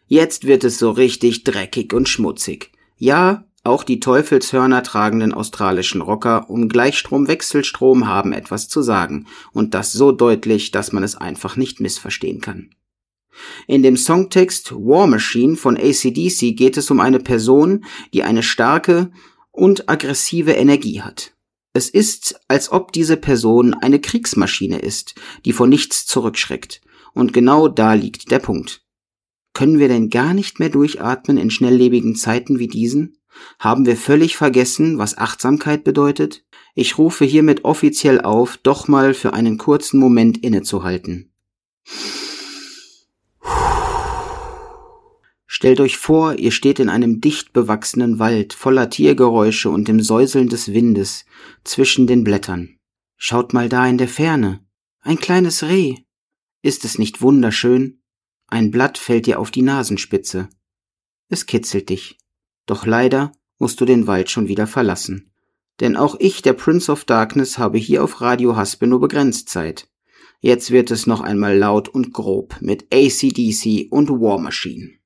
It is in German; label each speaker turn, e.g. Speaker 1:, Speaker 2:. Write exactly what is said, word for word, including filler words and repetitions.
Speaker 1: Jetzt wird es so richtig dreckig und schmutzig. Ja, auch die Teufelshörner tragenden australischen Rocker um Gleichstrom-Wechselstrom haben etwas zu sagen. Und das so deutlich, dass man es einfach nicht missverstehen kann. In dem Songtext War Machine von A C D C geht es um eine Person, die eine starke und aggressive Energie hat. Es ist, als ob diese Person eine Kriegsmaschine ist, die vor nichts zurückschreckt. Und genau da liegt der Punkt. Können wir denn gar nicht mehr durchatmen in schnelllebigen Zeiten wie diesen? Haben wir völlig vergessen, was Achtsamkeit bedeutet? Ich rufe hiermit offiziell auf, doch mal für einen kurzen Moment innezuhalten. Stellt euch vor, ihr steht in einem dicht bewachsenen Wald voller Tiergeräusche und dem Säuseln des Windes zwischen den Blättern. Schaut mal da in der Ferne. Ein kleines Reh. Ist es nicht wunderschön? Ein Blatt fällt dir auf die Nasenspitze. Es kitzelt dich. Doch leider musst du den Wald schon wieder verlassen. Denn auch ich, der Prince of Darkness, habe hier auf Radio Haspe nur begrenzt Zeit. Jetzt wird es noch einmal laut und grob mit A C D C und War Machine.